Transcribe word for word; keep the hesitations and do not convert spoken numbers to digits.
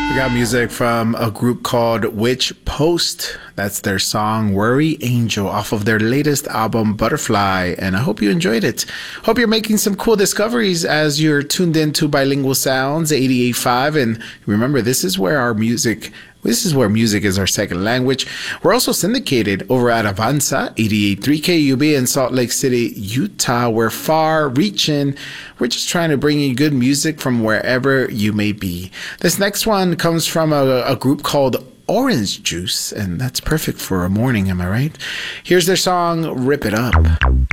We got music from a group called Witch Post. That's their song Worry Angel off of their latest album Butterfly, and I hope you enjoyed it. Hope you're making some cool discoveries as you're tuned into Bilingual Sounds eighty-eight point five, and remember, this is where our music This is where music is our second language. We're also syndicated over at Avanza, eighty-eight point three K U B in Salt Lake City, Utah. We're far-reaching. We're just trying to bring you good music from wherever you may be. This next one comes from a, a group called Orange Juice, and that's perfect for a morning, am I right? Here's their song, Rip It Up.